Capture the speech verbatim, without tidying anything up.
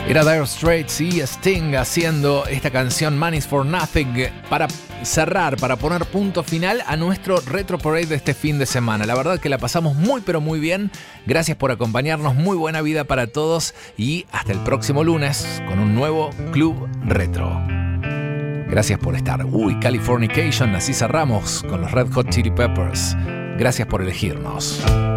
Era Dire Straits y Sting haciendo esta canción Man Is For Nothing para cerrar, para poner punto final a nuestro Retro Parade de este fin de semana. La verdad que la pasamos muy pero muy bien. Gracias por acompañarnos, muy buena vida para todos y hasta el próximo lunes con un nuevo Club Retro. Gracias por estar. Uy, Californication, así cerramos con los Red Hot Chili Peppers. Gracias por elegirnos.